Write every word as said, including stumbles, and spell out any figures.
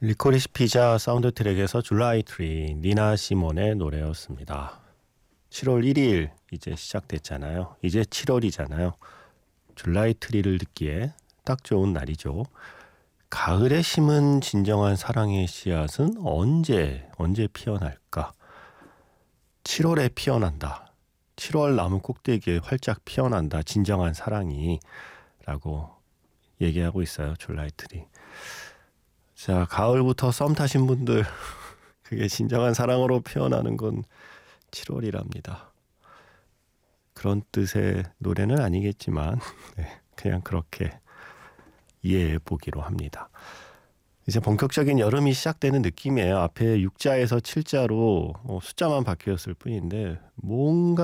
리코리시 피자 사운드 트랙에서 줄라이 트리 니나 시몬의 노래였습니다. 칠월 일일 이제 시작됐잖아요. 이제 칠월이잖아요. 줄라이 트리를 듣기에 딱 좋은 날이죠. 가을에 심은 진정한 사랑의 씨앗은 언제 언제 피어날까? 칠월에 피어난다. 칠월 나무 꼭대기에 활짝 피어난다. 진정한 사랑이 라고 얘기하고 있어요. 줄라이 트리. 자, 가을부터 썸 타신 분들 그게 진정한 사랑으로 피어나는 건 칠월이랍니다. 그런 뜻의 노래는 아니겠지만 네, 그냥 그렇게 이해해 보기로 합니다. 이제 본격적인 여름이 시작되는 느낌이에요. 앞에 육자에서 칠자로 숫자만 바뀌었을 뿐인데 뭔가